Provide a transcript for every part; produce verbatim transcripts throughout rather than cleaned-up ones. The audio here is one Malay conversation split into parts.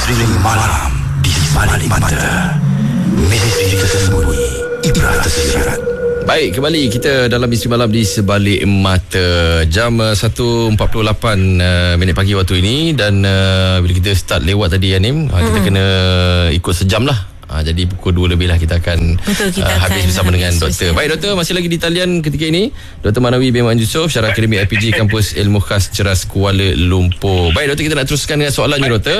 Misteri malam di balik mata. Misteri tersembunyi, ibrah tersirat. Baik, kembali kita dalam Misteri Malam di Sebalik Mata. Jam uh, satu empat puluh lapan uh, minit pagi waktu ini. Dan uh, bila kita start lewat tadi Anim, uh, kita hmm. kena ikut sejam lah. Ha, jadi pukul dua lebih lah kita akan, Betul, kita uh, akan habis bersama habis dengan doktor. Baik doktor, masih lagi di talian ketika ini Doktor Manawi bin Wan Yusof, Syarah Akademik I P G Kampus Ilmu Khas Ceras Kuala Lumpur. Baik doktor, kita nak teruskan dengan soalannya doktor.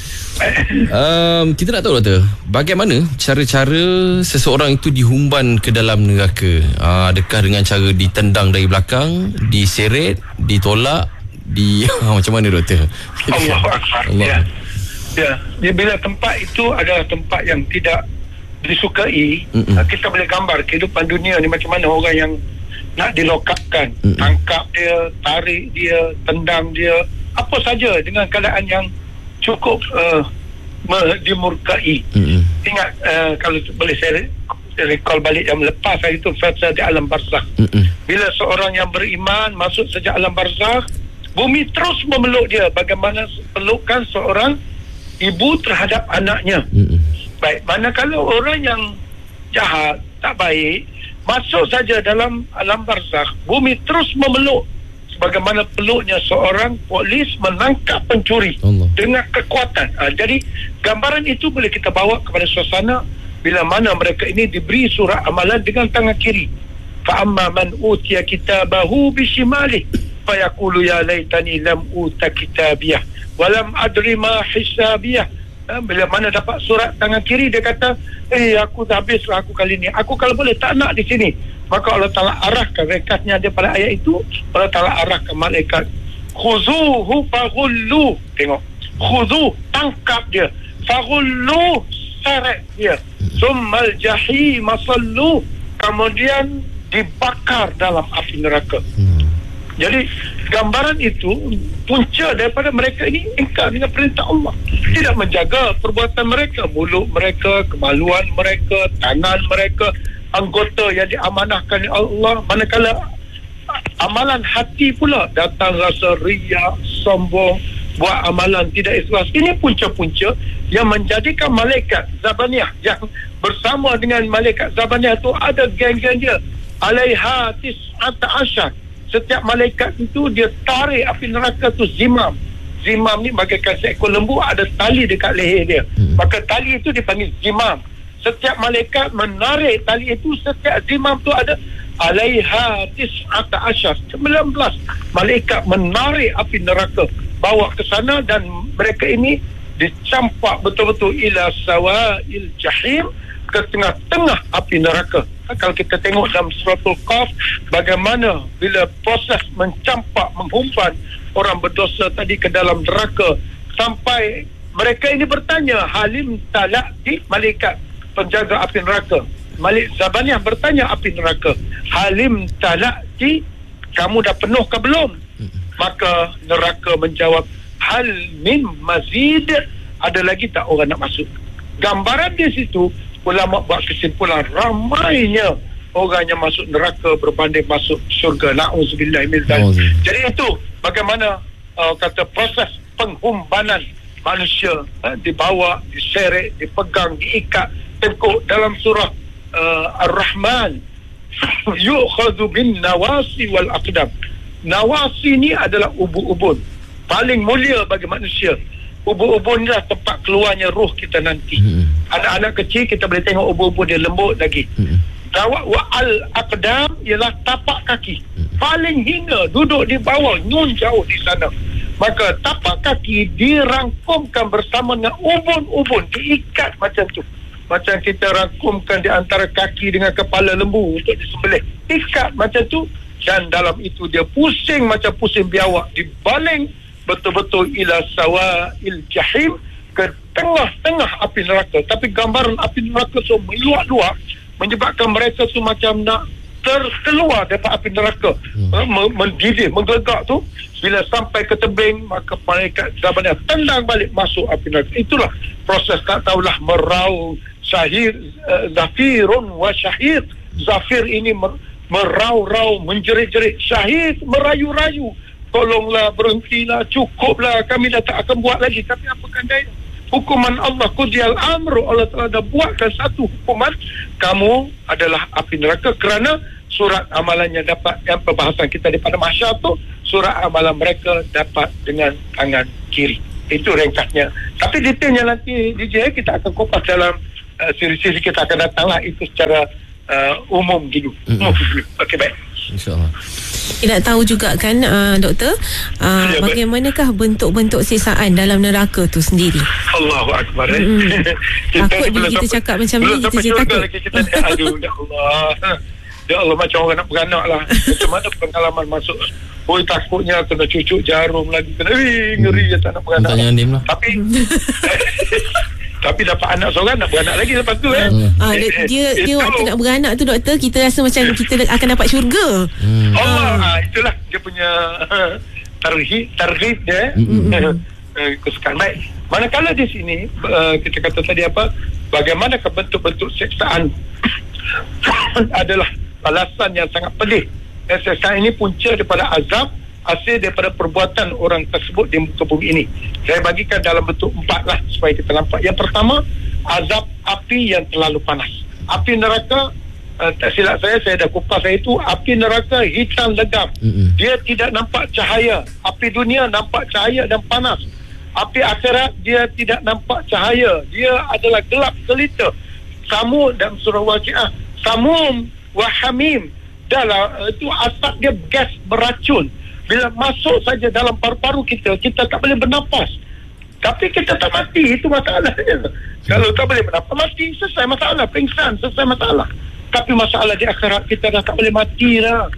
Um, kita nak tahu doktor, bagaimana cara-cara seseorang itu dihumban ke dalam neraka? Uh, adakah dengan cara ditendang dari belakang, diseret, ditolak, di macam mana doktor? Allah Allah. Ya. Ya, dia bila tempat itu adalah tempat yang tidak disukai, Mm-mm. kita boleh gambar kehidupan dunia ni macam mana orang yang nak dilokapkan, Mm-mm. tangkap dia, tarik dia, tendang dia, apa saja dengan keadaan yang cukup uh, dimurkai. Mm-mm. Ingat uh, kalau boleh saya recall balik yang lepas hari itu, fasa di alam barzakh. Mm-mm. Bila seorang yang beriman masuk sejak alam barzakh, bumi terus memeluk dia bagaimana pelukan seorang ibu terhadap anaknya. Mm-mm. Baik, manakala orang yang jahat, tak baik, masuk saja dalam alam barzakh, bumi terus memeluk sebagaimana peluknya seorang polis menangkap pencuri Allah. Dengan kekuatan. Ha, jadi gambaran itu boleh kita bawa kepada suasana bila mana mereka ini diberi surat amalan dengan tangan kiri. Fa amma man utiya kitabahu bishimalihi fa yaqulu ya laitani lam uta kitabiyah walam adri ma hisabiyah. Bila mana dapat surat tangan kiri, dia kata, eh aku dah habislah aku kali ni, aku kalau boleh tak nak di sini. Maka Allah Ta'ala arahkan, rekasnya dia pada ayat itu, Allah Ta'ala arahkan malaikat, khuzuhu faghullu, tengok, khuzuh, tangkap dia, faghullu, seret dia, summal jahima sallu, kemudian dibakar dalam api neraka. Jadi gambaran itu punca daripada mereka ini ingkar dengan perintah Allah, tidak menjaga perbuatan mereka, mulut mereka, kemaluan mereka, tangan mereka, anggota yang diamanahkan oleh Allah. Manakala amalan hati pula datang rasa riya, sombong, buat amalan tidak ikhlas. Ini punca-punca yang menjadikan malaikat Zabaniyah yang bersama dengan malaikat Zabaniyah itu ada geng-geng dia, alaiha tis'ata asyar. Setiap malaikat itu dia tarik api neraka tu zimam. Zimam ni bagaikan seekor lembu, ada tali dekat leher dia. Hmm. Maka tali itu dipanggil zimam. Setiap malaikat menarik tali itu, setiap zimam tu ada alaiha tis'ata asyar, sembilan belas malaikat menarik api neraka bawa ke sana, dan mereka ini dicampak betul-betul ila sawa'il jahim, ke tengah-tengah api neraka. Kalau kita tengok dalam suratul Qaf, bagaimana bila proses mencampak, menghumban orang berdosa tadi ke dalam neraka, sampai mereka ini bertanya, halim talaqti, malaikat penjaga api neraka, Malik Zabaniyah bertanya api neraka, halim talaqti, kamu dah penuh ke belum? Maka neraka menjawab, hal min mazid, ada lagi tak orang nak masuk? Gambaran di situ ulama buat kesimpulan, ramainya orang yang masuk neraka berbanding masuk syurga. Na'udzubillah min dzalik. Jadi itu bagaimana uh, kata proses penghumbanan manusia, uh, dibawa, diseret, dipegang, diikat, tengkuk dalam surah uh, Ar-Rahman, yu'khadhu bin nawasi wal aqdam. Nawasi ni adalah ubun-ubun paling mulia bagi manusia. Ubun-ubun ni lah tempat keluarnya roh kita nanti. Hmm. Anak-anak kecil kita boleh tengok ubun-ubun dia lembut lagi. Hmm. Dawak wa al-aqdam ialah tapak kaki. Hmm. Paling hina, duduk di bawah, nun jauh di sana. Maka tapak kaki dirangkumkan bersama dengan ubun-ubun, diikat macam tu. Macam kita rangkumkan di antara kaki dengan kepala lembu untuk disembelih. Ikat macam tu, dan dalam itu dia pusing macam pusing biawak, dibaling betul-betul ila sawa'il jahim, ke tengah-tengah api neraka. Tapi gambaran api neraka tu meluak-luak, menyebabkan mereka tu macam nak terkeluar daripada api neraka, hmm. mendidih, menggelegak tu. Bila sampai ke tebing, maka malaikat Zabaniyah tendang balik masuk api neraka. Itulah proses, tak tahulah merau syahir, uh, zafirun wa syahir. Zafir ini mer- merau-rau, menjerit-jerit. Syahid merayu-rayu, tolonglah, berhentilah, cukuplah, kami dah tak akan buat lagi. Tapi apakah daya? hukuman Allah, qudiyal amru, Allah Ta'ala dah buatkan satu hukuman, kamu adalah api neraka kerana surat amalannya dapat, yang perbahasan kita daripada mahsyar tu, surat amalan mereka dapat dengan tangan kiri. Itu ringkasnya. Tapi detailnya nanti D J kita akan kupas dalam uh, siri-siri kita akan datang lah. Itu secara uh, umum gitu. Mm-hmm. Okey, baik. InsyaAllah. Nak tahu juga kan uh, doktor, uh, ya, bagaimanakah bentuk-bentuk sesaan dalam neraka tu sendiri? Allahu Akbar. Mm-hmm. Takut bila kita cakap macam ni, kita je takut. Kita, aduh, ya Allah. Ya Allah, macam orang nak beranak lah. Macam mana pengalaman masuk, oi takutnya kena cucuk jarum lagi, kena eh, ngeri je tak nak beranak. Tanya Nim lah. Tapi tapi dapat anak seorang, nak beranak lagi lepas tu eh. Hmm. Ah, dia dia, dia waktu nak beranak tu doktor, kita rasa macam kita akan dapat syurga. Hmm. Allah, ah, itulah dia punya tarhib, tarhib dia. Hmm. Kesukaan. Baik. Manakala di sini uh, kita kata tadi apa? Bagaimana bentuk-bentuk seksaan adalah balasan yang sangat pedih. Seksaan ini punca daripada azab hasil daripada perbuatan orang tersebut di muka bumi ini. Saya bagikan dalam bentuk empat lah supaya kita nampak. Yang pertama, azab api yang terlalu panas. Api neraka, uh, tak silap saya, saya dah kupas saya itu, api neraka hitam legam. Mm-hmm. Dia tidak nampak cahaya. Api dunia nampak cahaya dan panas. Api akhirat dia tidak nampak cahaya. Dia adalah gelap gelita. Samum dalam surah Waqiah, samum wa hamim. Dalam itu asap dia gas beracun. Bila masuk saja dalam paru-paru kita, kita tak boleh bernafas. Tapi kita tak mati, itu masalahnya. Kalau tak boleh bernafas, mati, selesai masalah. Pingsan, selesai masalah. Tapi masalah di akhirat, kita dah tak boleh mati dah.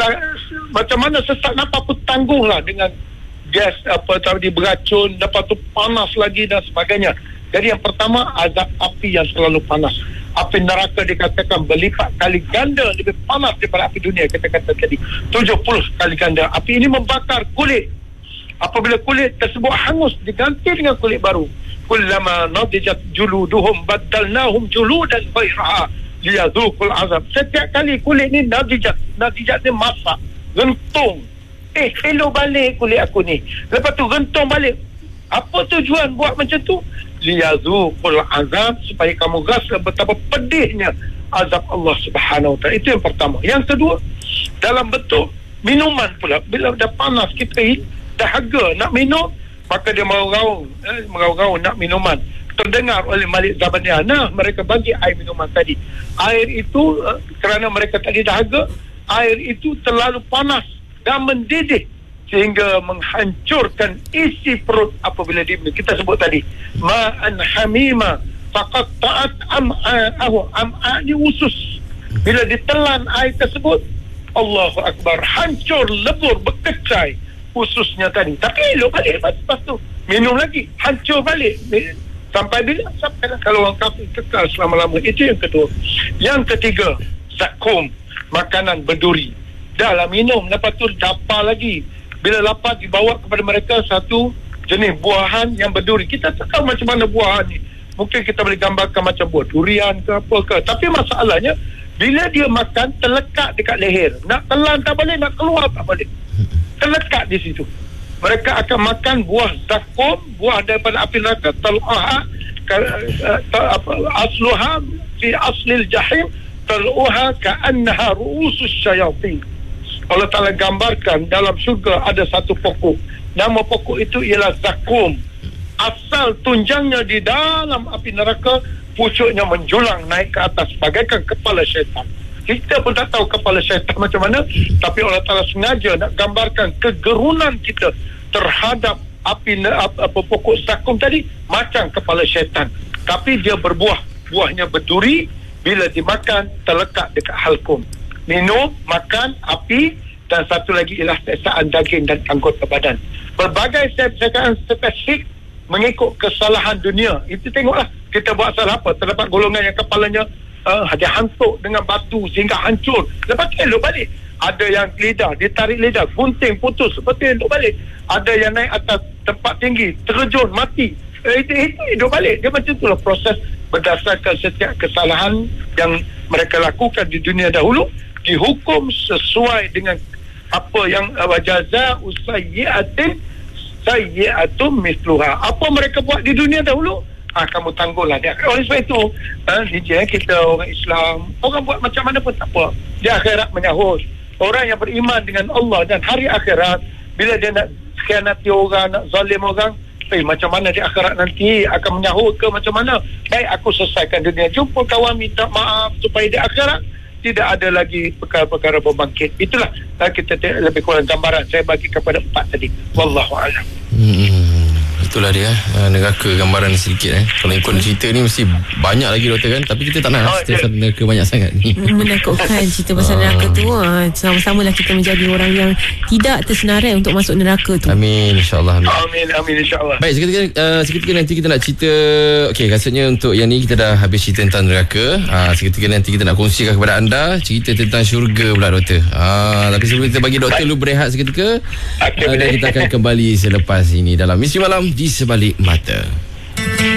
Macam mana sesak nafas pun tanggung lah dengan gas apa tadi beracun, lepas tu panas lagi dan sebagainya. Jadi yang pertama, azab api yang selalu panas. Api neraka dikatakan berlipat kali ganda lebih panas daripada api dunia, kita kata tadi tujuh puluh kali ganda. Api ini membakar kulit. Apabila kulit tersebut hangus, diganti dengan kulit baru. Kullama nadijat juluduhum baddalnahum juludan ghairaha liyadhuqul azab. Setiap kali kulit ni nadijat, nadijat ni masak, gentung. Eh, hello balik kulit aku ni. Lepas tu gentung balik. Apa tujuan buat macam tu? Liyazuqul azab, supaya kamu rasa betapa pedihnya azab Allah Subhanahu Wa Taala. Itu yang pertama. Yang kedua, dalam bentuk minuman pula. Bila dah panas, kita dahaga nak minum, maka dia meraung-raung eh, meraung-raung nak minuman. Terdengar oleh Malik Zabaniyah, nah mereka bagi air minuman tadi. Air itu eh, kerana mereka tadi dahaga, air itu terlalu panas dan mendidih sehingga menghancurkan isi perut apabila diminum. Kita sebut tadi ma'an hamima faqat ta'at am'a'ahu. Am'a' ni usus. Bila ditelan air tersebut, Allahu Akbar, hancur, lebur, berkecai ususnya tadi. Tapi elok balik lepas tu minum lagi, hancur balik. Sampai bila? Sampai kalau orang kafir kekal selama-lama. Itu yang kedua. Yang ketiga, zakum, makanan berduri. Dah lah minum, lepas tu dapar lagi. Bila lapar, dibawa kepada mereka satu jenis buahan yang berduri. Kita tak tahu macam mana buahan ni. Mungkin kita boleh gambarkan macam buah durian ke apa ke. Tapi masalahnya, bila dia makan, terlekat dekat leher. Nak telan tak boleh, nak keluar tak boleh. Terlekat di situ. Mereka akan makan buah zakum, buah daripada api neraka. Tal'uha, asluha fi aslil jahim, tal'uha ka'annaha ru'usus syayatin. Allah Ta'ala gambarkan dalam syurga ada satu pokok. Nama pokok itu ialah zakum. Asal tunjangnya di dalam api neraka, pucuknya menjulang naik ke atas bagaikan kepala syaitan. Kita pun tak tahu kepala syaitan macam mana, tapi Allah Ta'ala sengaja nak gambarkan kegerunan kita terhadap api apa, pokok zakum tadi macam kepala syaitan. Tapi dia berbuah, buahnya berduri. Bila dimakan, terlekat dekat halkum. Minum, makan, api, dan satu lagi ialah seksaan daging dan anggota badan. Berbagai seksaan spesifik mengikut kesalahan dunia. Itu tengoklah, kita buat salah apa. Terdapat golongan yang kepalanya uh, dia hantuk dengan batu sehingga hancur. Lepas tu elok balik. Ada yang lidah, dia tarik lidah, gunting, putus. Lepas tu elok balik. Ada yang naik atas tempat tinggi, terjun, mati. Eh, itu, itu hidup balik. Dia macam itulah proses berdasarkan setiap kesalahan yang mereka lakukan di dunia dahulu, dihukum sesuai dengan apa yang wajaza usayyi'atin sayyi'atum mithluha. Apa mereka buat di dunia dahulu, ah, kamu tangguhlah dia. Oleh sebab itu, ah, D J, kita orang Islam, orang buat macam mana pun tak apa. Di akhirat menyahut. Orang yang beriman dengan Allah dan hari akhirat, bila dia nak khianati orang, nak zalim orang, eh, macam mana di akhirat nanti akan menyahut ke macam mana? Baik, aku selesaikan dunia, jumpa kawan, minta maaf supaya di akhirat tidak ada lagi perkara-perkara berbangkit. Itulah uh, kita t- lebih kurang gambaran saya bagi kepada empat tadi. Wallahu a'lam. Hmm, itulah dia uh, neraka, gambaran sedikit eh. Kalau ikut cerita ni mesti banyak lagi doktor kan, tapi kita tak nak oh, cerita yeah. neraka banyak sangat ni. Menakutkan cerita pasal neraka tu. uh, Sama-samalah kita menjadi orang yang tidak tersenarai untuk masuk neraka tu. Amin, insyaAllah. Amin, amin, amin insyaAllah. Baik, seketika, uh, seketika nanti kita nak cerita. Okey, rasanya untuk yang ni kita dah habis cerita tentang neraka. uh, Seketika nanti kita nak kongsikan kepada anda cerita tentang syurga pula doktor. uh, Tapi sebelum kita bagi doktor lu berehat seketika, okay, uh, dan kita akan kembali selepas ini dalam Misteri Malam di Sebalik Mata.